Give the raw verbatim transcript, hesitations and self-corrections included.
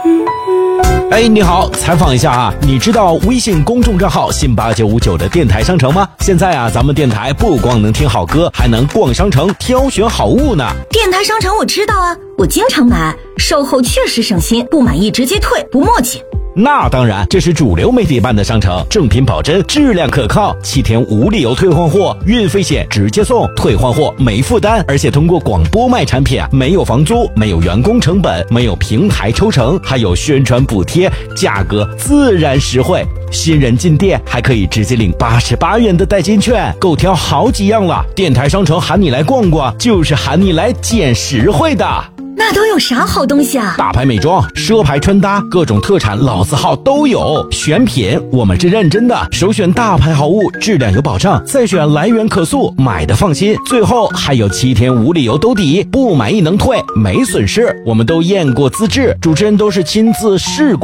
哎，你好，采访一下啊，你知道微信公众账号信八九五九的电台商城吗？现在啊，咱们电台不光能听好歌，还能逛商城挑选好物呢。 电台商城我知道啊，我经常买，售后确实省心，不满意直接退，不磨叽。 那当然，这是主流媒体办的商城，正品保真，质量可靠，七天无理由退换货，运费险直接送，退换货没负担，而且通过广播卖产品，没有房租，没有员工成本，没有平台抽成，还有宣传补贴，价格自然实惠。新人进店还可以直接领八十八元的代金券，够挑好几样了。电台商城喊你来逛逛，就是喊你来捡实惠的。 那都有啥好东西啊？ 大牌美妆、奢牌穿搭，各种特产老字号都有。选品我们是认真的，首选大牌好物，质量有保障，再选来源可溯，买的放心。最后还有七天无理由兜底，不满意能退，没损失。我们都验过资质，主持人都是亲自试过。